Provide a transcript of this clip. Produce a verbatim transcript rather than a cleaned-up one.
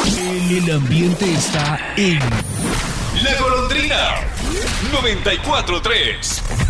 El ambiente está en La Golondrina noventa y cuatro tres.